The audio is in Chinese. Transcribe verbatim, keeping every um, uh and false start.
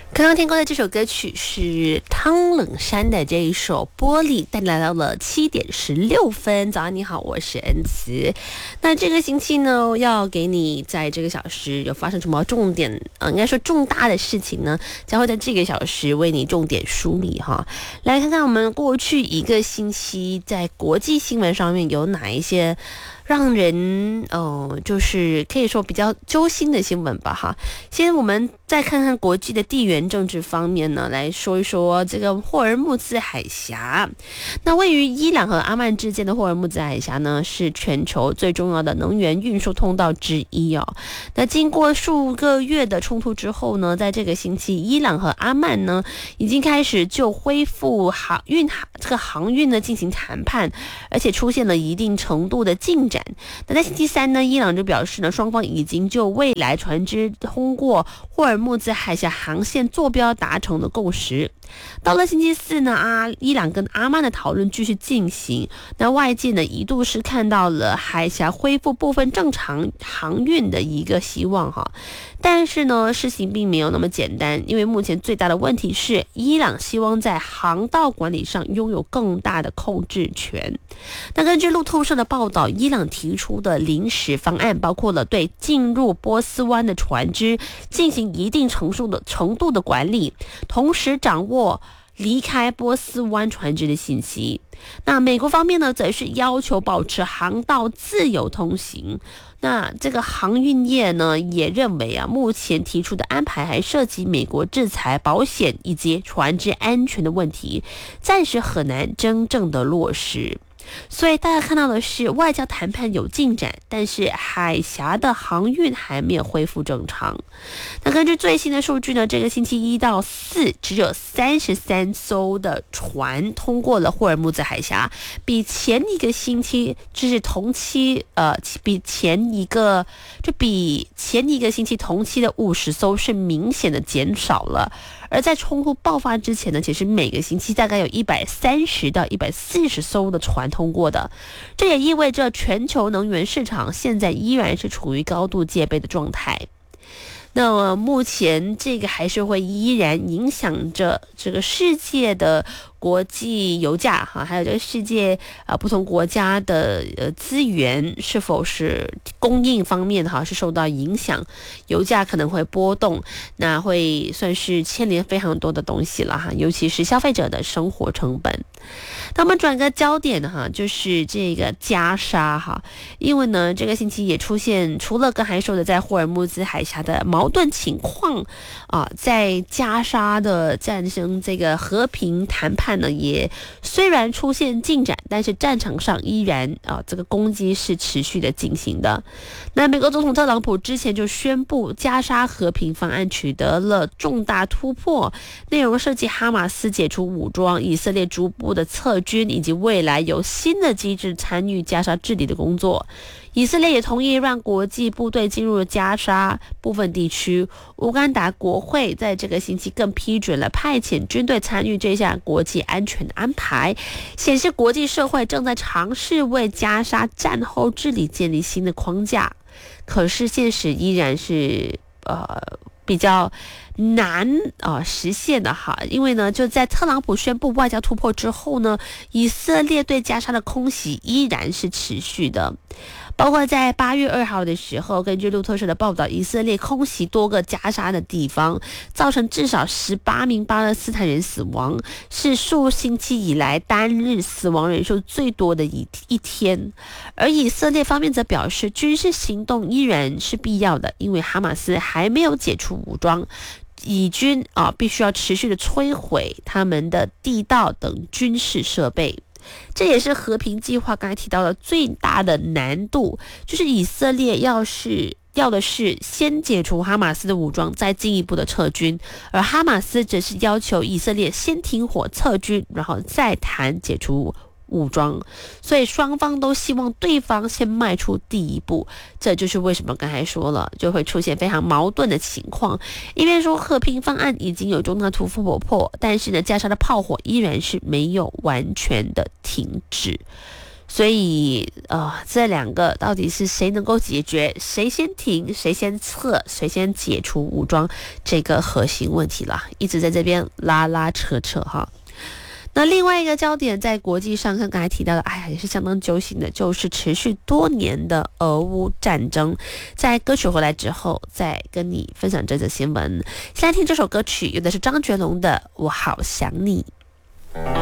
刚刚听过的这首歌曲是汤冷山的这一首《玻璃》，带来到了七点十六分。早安你好，我是恩慈。那这个星期呢，要给你在这个小时有发生什么重点呃，应该说重大的事情呢，将会在这个小时为你重点梳理哈。来看看我们过去一个星期在国际新闻上面有哪一些让人呃，就是可以说比较揪心的新闻吧哈。先我们再看看国际的地缘政治方面呢，来说一说这个霍尔木兹海峡。那位于伊朗和阿曼之间的霍尔木兹海峡呢，是全球最重要的能源运输通道之一哦。那经过数个月的冲突之后呢，在这个星期，伊朗和阿曼呢已经开始就恢复航运这个航运呢进行谈判，而且出现了一定程度的进展。那在星期三呢，伊朗就表示呢，双方已经就未来船只通过霍尔木兹海峡航线坐标达成了共识。到了星期四呢，啊，伊朗跟阿曼的讨论继续进行。那外界呢一度是看到了海峡恢复部分正常航运的一个希望哈，但是呢，事情并没有那么简单，因为目前最大的问题是，伊朗希望在航道管理上拥有更大的控制权。那根据路透社的报道，伊朗提出的临时方案包括了对进入波斯湾的船只进行一定程度的程度的管理，同时掌握离开波斯湾船只的信息。那美国方面呢，则是要求保持航道自由通行。那这个航运业呢，也认为啊，目前提出的安排还涉及美国制裁、保险以及船只安全的问题，暂时很难真正的落实。所以大家看到的是外交谈判有进展，但是海峡的航运还没有恢复正常。那根据最新的数据呢，这个星期一到四只有三十三艘的船通过了霍尔木兹海峡，比前一个星期就是同期呃，比前一个就比前一个星期同期的五十艘是明显的减少了。而在冲突爆发之前呢，其实每个星期大概有一百三十到一百四十艘的船通过的，这也意味着全球能源市场现在依然是处于高度戒备的状态。那么目前这个还是会依然影响着这个世界的国际油价哈，还有这个世界啊、呃、不同国家的呃资源是否是供应方面哈是受到影响，油价可能会波动，那会算是牵连非常多的东西了哈，尤其是消费者的生活成本。那我们转个焦点哈，就是这个加沙哈，因为呢这个星期也出现除了刚才说的在霍尔木兹海峡的矛盾情况啊，在加沙的战争这个和平谈判呢，也虽然出现进展，但是战场上依然啊这个攻击是持续的进行的。那美国总统特朗普之前就宣布加沙和平方案取得了重大突破，内容涉及哈马斯解除武装、以色列逐步的撤军，以及未来有新的机制参与加沙治理的工作。以色列也同意让国际部队进入加沙部分地区。乌干达国会在这个星期更批准了派遣军队参与这项国际安全的安排，显示国际社会正在尝试为加沙战后治理建立新的框架。可是现实依然是呃比较难啊、呃、实现的哈，因为呢，就在特朗普宣布外交突破之后呢，以色列对加沙的空袭依然是持续的。包括在八月二号的时候，根据路透社的报道，以色列空袭多个加沙的地方，造成至少十八名巴勒斯坦人死亡，是数星期以来单日死亡人数最多的一一天。而以色列方面则表示，军事行动依然是必要的，因为哈马斯还没有解除武装。以军啊，必须要持续的摧毁他们的地道等军事设备。这也是和平计划刚才提到的最大的难度，就是以色列要是要的是先解除哈马斯的武装，再进一步的撤军，而哈马斯则是要求以色列先停火撤军，然后再谈解除武装，所以双方都希望对方先迈出第一步。这就是为什么刚才说了就会出现非常矛盾的情况，因为说和平方案已经有重大突破，但是呢加沙的炮火依然是没有完全的停止。 所以呃，这两个到底是谁能够解决，谁先停，谁先撤，谁先解除武装这个核心问题啦，一直在这边拉拉扯扯哈。那另外一个焦点在国际上，像刚才提到的，哎呀，也是相当揪心的，就是持续多年的俄乌战争。在歌曲回来之后，再跟你分享这则新闻。先来听这首歌曲，有的是张觉龙的《我好想你》。